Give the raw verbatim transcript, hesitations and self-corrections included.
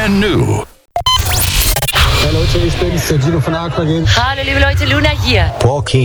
brand new. Hey Leute, ich bin's, der Gino von Aquagen. Hallo liebe Leute, Luna hier. Walking.